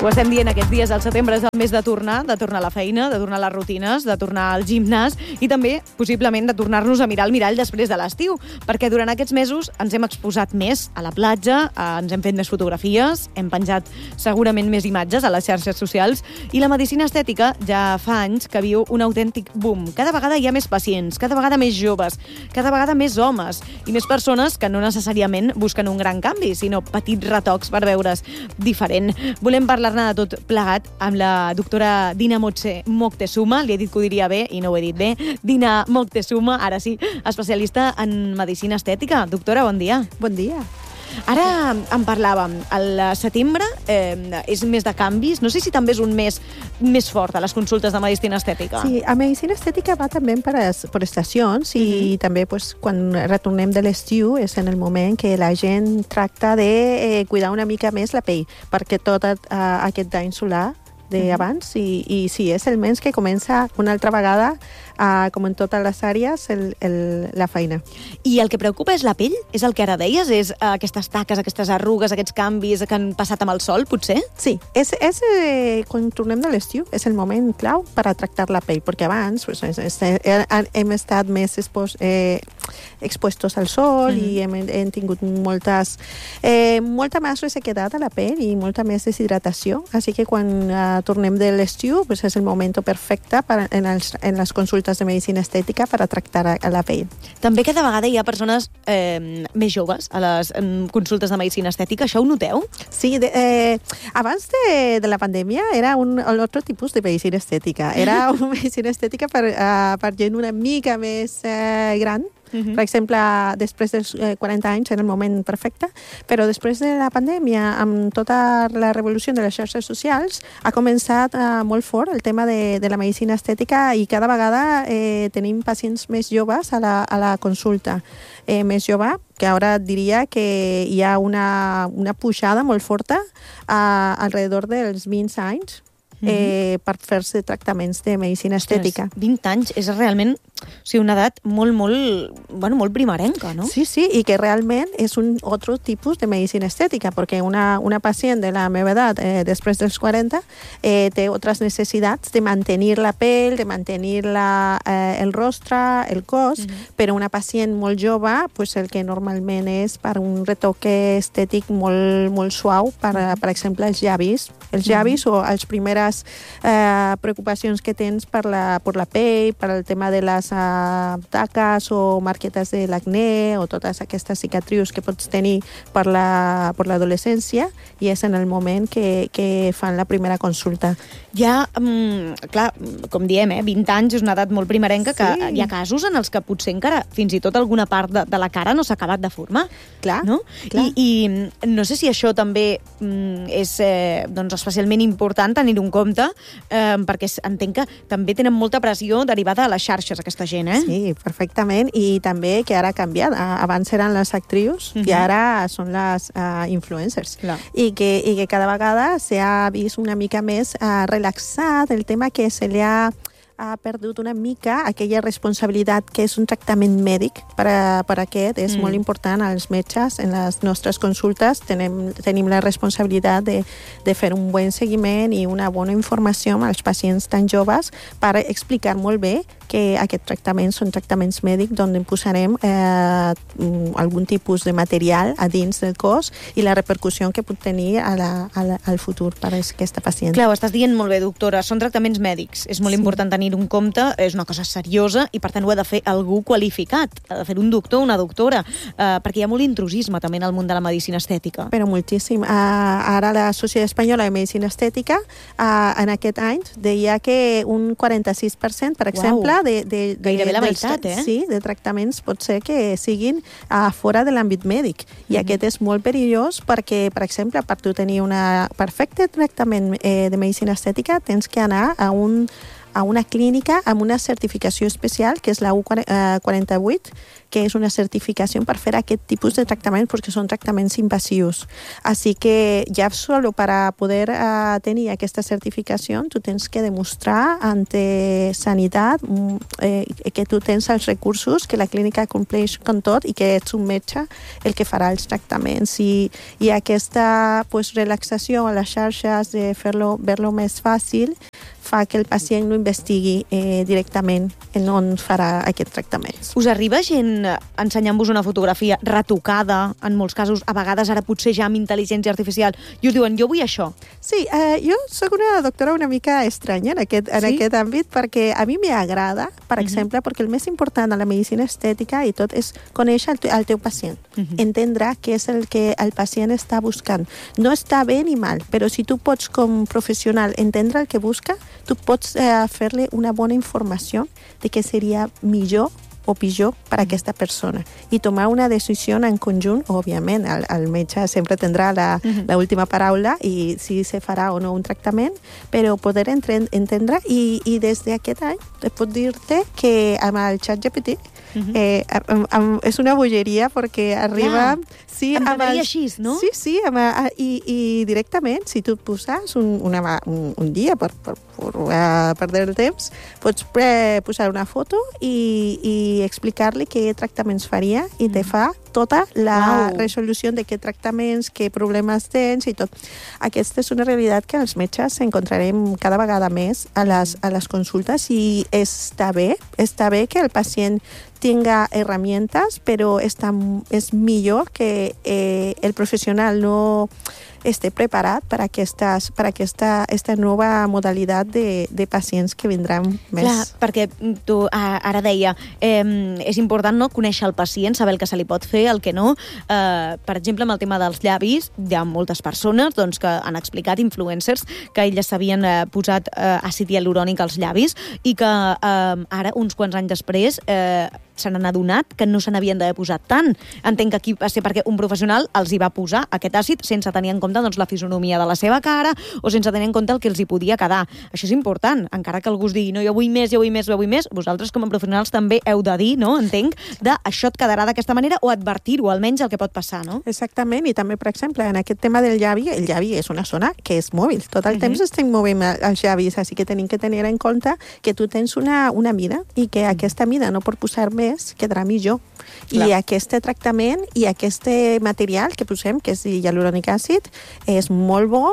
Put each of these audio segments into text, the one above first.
Ho estem dient aquests dies, el setembre és el mes de tornar a la feina, de tornar a les rutines, de tornar al gimnàs i també, possiblement, de tornar-nos a mirar al mirall després de l'estiu, perquè durant aquests mesos ens hem exposat més a la platja, ens hem fet més fotografies, hem penjat segurament més imatges a les xarxes socials i la medicina estètica ja fa anys que viu un autèntic boom. Cada vegada hi ha més pacients, cada vegada més joves, cada vegada més homes i més persones que no necessàriament busquen un gran canvi, sinó petits retocs per veure's diferent. Volem parlar-ne de tot plegat amb la doctora Dina Moctezuma, li he dit que ho diria bé i no ho he dit bé, Dina Moctezuma, ara sí, especialista en medicina estètica. Doctora, bon dia. Bon dia. Ara en parlàvem, el setembre és un mes de canvis, no sé si també és un mes més fort a les consultes de medicina estètica. Sí, a medicina estètica va també per estacions i també quan retornem de l'estiu és en el moment que la gent tracta de cuidar una mica més la pell, perquè tot aquest dany solar d'abans i sí, és el mes que comença una altra vegada, com en totes les àrees, la feina. I el que preocupa és la pell? És el que ara deies? És aquestes taques, aquestes arrugues, aquests canvis que han passat amb el sol, potser? Sí, quan tornem de l'estiu és el moment clau per a tractar la pell, perquè abans hem estat més expostos al sol i hem tingut molta més ressequedat a la pell i molta més deshidratació, així que quan tornem de l'estiu és el moment perfecte en les consultes de medicina estètica per a tractar a la pell. També cada vegada hi ha persones més joves a les consultes de medicina estètica, això ho noteu? Sí, abans de la pandèmia era un altre tipus de medicina estètica. Era una medicina estètica per gent una mica més gran. Per exemple, després dels 40 anys era el moment perfecte, però després de la pandèmia, amb tota la revolució de les xarxes socials, ha començat molt fort el tema de la medicina estètica i cada vegada tenim pacients més joves a la consulta. Més jove, que ara diria que hi ha una pujada molt forta alrededor dels 20 anys per fer-se tractaments de medicina estètica. 20 anys és realment una edat molt primerenca, no? Sí, i que realment és un altre tipus de medicina estètica, perquè una pacient de la meva edat, després dels 40, té altres necessitats de mantenir la pell, de mantenir el rostre, el cos, però una pacient molt jove, el que normalment és per un retoc estètic molt suau, per exemple, els llavis. Els llavis o les primeres preocupacions que tens per la pell, per el tema de les taques o marquetes de l'acné o totes aquestes cicatrius que pots tenir per l'adolescència i és en el moment que fan la primera consulta. Ja, clar, com diem, 20 anys és una edat molt primerenca que hi ha casos en els que potser encara fins i tot alguna part de la cara no s'ha acabat de formar. Clar, no? clar. I no sé si això també és especialment important tenir-ho en compte, perquè entenc que també tenen molta pressió derivada de les xarxes, aquesta gent, eh? Sí, perfectament, i també que ara ha canviat. Abans eren les actrius i ara són les influencers. Clar. I que cada vegada s'ha vist una mica més relaxat el tema que se li ha perdut una mica aquella responsabilitat que és un tractament mèdic per aquest. És molt important als metges. En les nostres consultes tenim la responsabilitat de fer un bon seguiment i una bona informació als pacients tan joves per explicar molt bé que aquests tractaments són tractaments mèdics on posarem algun tipus de material a dins del cos i la repercussió que pot tenir al futur per a aquesta pacient. Clar, ho estàs dient molt bé, doctora. Són tractaments mèdics. És molt important tenir un compte, és una cosa seriosa i per tant ho ha de fer algú qualificat, ha de fer un doctor, una doctora, perquè hi ha molt intrusisme també en el món de la medicina estètica. Però moltíssim. Ara la Societat Espanyola de Medicina Estètica en aquest any deia que un 46%, per exemple, gairebé la meitat, Sí, de tractaments pot ser que siguin fora de l'àmbit mèdic. I aquest és molt perillós perquè, per exemple, per tu tenir un perfecte tractament de medicina estètica tens que anar a a una clínica amb una certificació especial, que és la U48, que és una certificació per fer aquest tipus de tractaments, perquè són tractaments invasius. Així que ja solo para poder tenir aquesta certificació, tu tens que demostrar ante Sanitat que tu tens els recursos, que la clínica compleix amb tot i que ets un metge el que farà els tractaments. I aquesta relaxació a les xarxes de ver-lo més fàcil fa que el pacient no investigui directament en on farà aquests tractaments. Us arriba gent ensenyant-vos una fotografia retocada, en molts casos, a vegades ara potser ja amb intel·ligència artificial, i us diuen, jo vull això? Sí, jo sóc una doctora una mica estranya en aquest àmbit, perquè a mi m'agrada, per exemple, perquè el més important a la medicina estètica i tot és conèixer el teu pacient, entendre què és el que el pacient està buscant. No està bé ni mal, però si tu pots com professional entendre el que busca, tu pots fer-li una bona informació de què seria millor o pitjor per a aquesta persona i tomar una decisió en conjunt. Òbviament, el metge sempre tindrà la última paraula i si se farà o no un tractament, però poder entendre i des d'aquest any puc dir-te que amb el ChatGPT és una bogeria perquè arriba... Sí, entraria així, no? Sí, i directament, si tu et poses un dia per perdre el temps, pots posar una foto i explicar-li què tractaments faria i te fa tota la resolució de què tractaments, què problemes tens i tot. Aquesta és una realitat que els metges encontrarem cada vegada més a les consultes i està bé que el pacient tenga herramientas, pero és millor que el professional no esté preparat per a aquesta nova modalitat de pacients que vindran més. Clar, perquè tu ara deia, és important no conèixer el pacient, saber el que se li pot fer, el que no. Per exemple, amb el tema dels llavis, hi ha moltes persones doncs, que han explicat, influencers, que elles s'havien posat àcid hialurònic als llavis i que ara, uns quants anys després, se n'han adonat que no se n'havien d'haver posat tant. Entenc que aquí va ser perquè un professional els hi va posar aquest àcid sense tenir en compte doncs, la fisonomia de la seva cara o sense tenir en compte el que els hi podia quedar. Això és important, encara que algú es digui no, jo vull més, vosaltres com a professionals també heu de dir, no? Entenc, això et quedarà d'aquesta manera o advertir-ho, almenys el que pot passar, no? Exactament, i també, per exemple, en aquest tema del llavi, el llavi és una zona que és mòbil. Tot el temps estem movent els llavis, així que tenim que tenir en compte que tu tens una mida i que aquesta mida no pot posar més, quedarà millor. Clar. I aquest tractament i aquest material que posem, que és hialurònic àcid, és molt bo,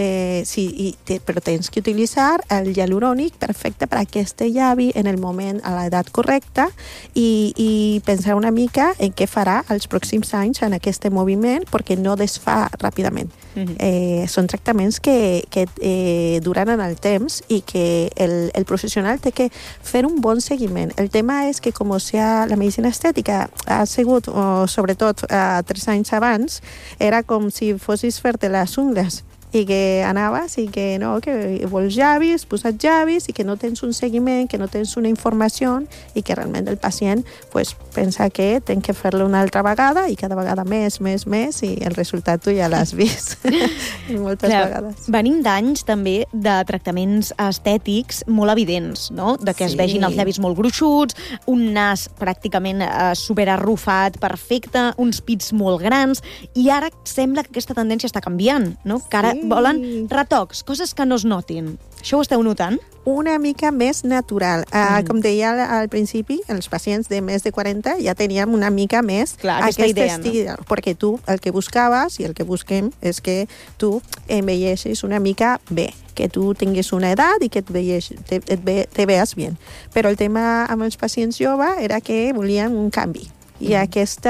però tens que utilitzar el hialurònic perfecte per a aquest llavi en el moment, a l'edat correcta i pensar una mica en què farà els pròxims anys en aquest moviment perquè no desfà ràpidament. Són tractaments que duran en el temps i que el professional té que fer un bon seguiment. El tema és que com sea la medicina estètica ha sigut, sobretot 3 anys abans, era com si fossis fer-te les ungles i que anaves i que no, que vols llavis, posat llavis i que no tens un seguiment, que no tens una informació i que realment el pacient pensa que ten que fer-lo una altra vegada i cada vegada més i el resultat tu ja l'has vist moltes vegades. Venim d'anys també de tractaments estètics molt evidents, no? De que es vegin els llavis molt gruixuts, un nas pràcticament superarrufat, perfecte, uns pits molt grans, i ara sembla que aquesta tendència està canviant, no? Que ara volen retocs, coses que no es notin. Això ho esteu notant? Una mica més natural. Com deia al principi, els pacients de més de 40 ja teníem una mica més aquesta idea, estil, no? Perquè tu el que buscaves i el que busquem és que tu envelleixis una mica bé, que tu tinguis una edat i que te veas bé. Però el tema amb els pacients joves era que volien un canvi. I aquest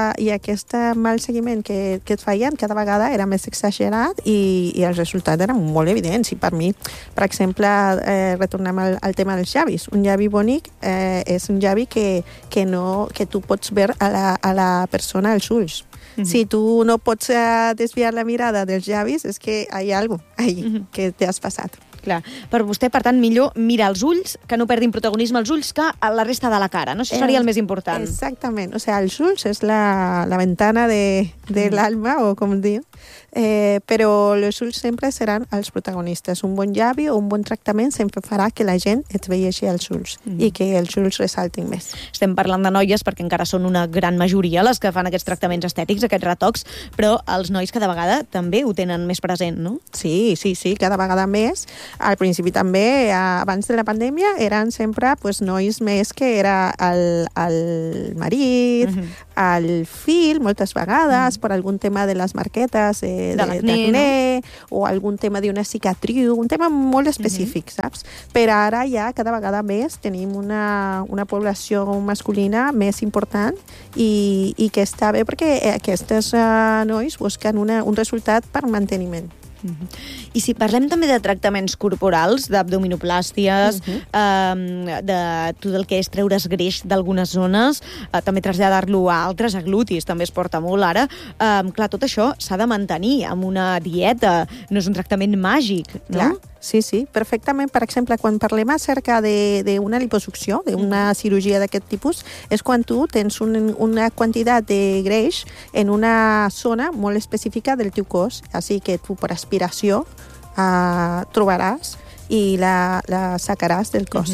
mal seguiment que et feien cada vegada era més exagerat i els resultats eren molt evidents. I per mi, per exemple, retornem al tema dels llavis. Un llavi bonic és un llavi que tu pots veure a la persona als ulls. Si tu no pots desviar la mirada dels llavis, és que hi ha alguna cosa ahí que t'has passat. Clar. Per vostè, per tant, millor mirar els ulls, que no perdin protagonisme els ulls, que a la resta de la cara, no? Això seria el més important. Exactament. O sea, els ulls és la ventana de l'alma, o com diu, però els ulls sempre seran els protagonistes. Un bon llavi o un bon tractament sempre farà que la gent et vegi els ulls i que els ulls ressaltin més. Estem parlant de noies perquè encara són una gran majoria les que fan aquests tractaments estètics, aquests retocs, però els nois cada vegada també ho tenen més present, no? Sí, cada vegada més. Al principi també, abans de la pandèmia, eren sempre nois més que era el marit, el fill, moltes vegades, per algun tema de les marquetes d'acné, o algun tema d'una cicatriu, un tema molt específic, saps? Però ara ja cada vegada més tenim una població masculina més important i que està bé perquè aquests nois busquen un resultat per manteniment. I si parlem també de tractaments corporals, d'abdominoplàsties, de tot el que és treure's greix d'algunes zones, també traslladar-lo a altres, a glutis, també es porta molt ara. Clar, tot això s'ha de mantenir amb una dieta, no és un tractament màgic, no? Clar. Sí, perfectament. Per exemple, quan parlem acerca d'una liposucció, d'una cirurgia d'aquest tipus, és quan tu tens una quantitat de greix en una zona molt específica del teu cos, així que tu per aspiració trobaràs i la sacaràs del cos.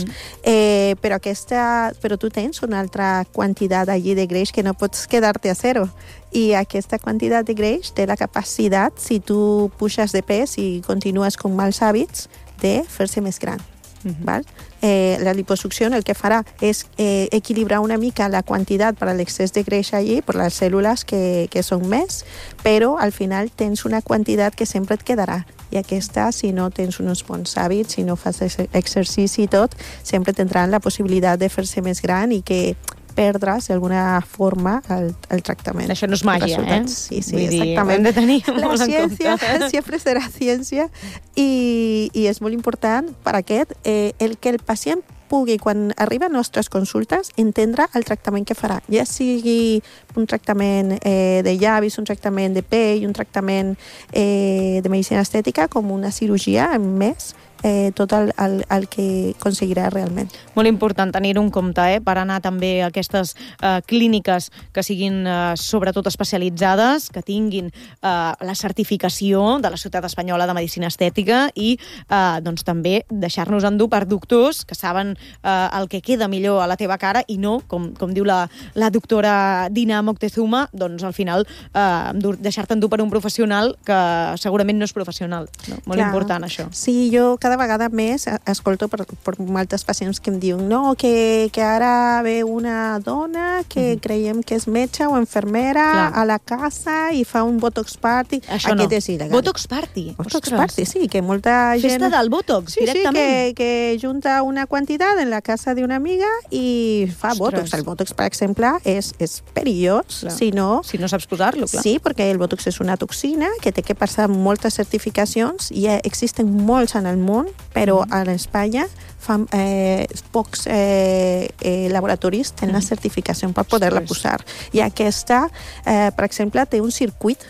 Però tu tens una altra quantitat allí de greix que no pots quedar-te a zero. I aquesta quantitat de greix té la capacitat, si tu puges de pes i continues amb mals hàbits, de fer-se més gran. Val? La liposucció el que farà és equilibrar una mica la quantitat per a l'excés de greix allí, per les cèl·lules que són més, però al final tens una quantitat que sempre et quedarà. I aquesta, si no tens uns bons hàbits, si no fas exercici i tot, sempre tindran la possibilitat de fer-se més gran i que perdre's d'alguna forma el tractament. Això no és màgia, Sí, exactament. Hem de tenir la ciència sempre serà ciència i és molt important per aquest el que el pacient pugui, quan arriba a nostres consultes, entendre el tractament que farà. Ja sigui un tractament de llavis, un tractament de pell, un tractament de medicina estètica, com una cirurgia més, tot el que aconseguirà realment. Molt important tenir-ho en compte, per anar també a aquestes clíniques que siguin sobretot especialitzades, que tinguin la certificació de la Societat Espanyola de Medicina Estètica i doncs també deixar-nos endur per doctors que saben el que queda millor a la teva cara i no, com diu la doctora Dina Moctezuma, doncs al final deixar-te endur per un professional que segurament no és professional. No? Molt important, això. Sí, jo cada vegada més escolto per moltes pacients que em diuen que ara ve una dona que creiem que és metge o infermera a la casa i fa un botox party. Això no. Botox party? Botox party, sí, que molta gent... Festa del botox, directament. Sí, que junta una quantitat en la casa d'una amiga i fa botox. El botox, per exemple, és perillós si no saps posar-lo, clar. Sí, perquè el botox és una toxina que té que passar moltes certificacions i existen molts en el món, però a Espanya pocs laboratoris tenen la certificació per poder-la posar. I aquesta, per exemple, té un circuit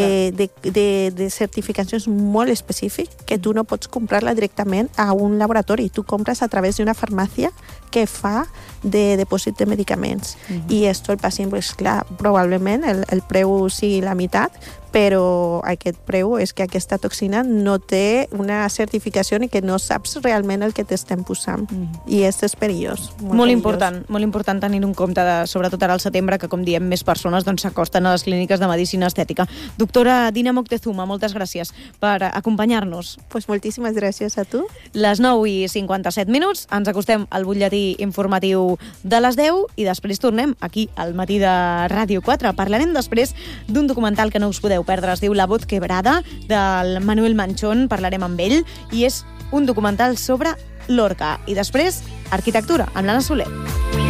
de certificacions molt específic que tu no pots comprar-la directament a un laboratori. Tu compres a través d'una farmàcia que fa de depòsit de medicaments. I el pacient, clar, probablement el preu sigui la meitat, però aquest preu és que aquesta toxina no té una certificació i que no saps realment el que t'estem posant. I és perillós. Molt important tenir un compte, sobretot ara al setembre, que, com diem, més persones s'acosten a les clíniques de medicina estètica. Doctora Dina Moctezuma, moltes gràcies per acompanyar-nos. Pues moltíssimes gràcies a tu. Les 9:57, ens acostem al butlletí informatiu de les 10 i després tornem aquí al matí de Ràdio 4. Parlarem després d'un documental que no us podeu perdre, es diu La voz quebrada, del Manuel Manchón, parlarem amb ell, i és un documental sobre Lorca. I després, arquitectura, amb l'Anna Soler.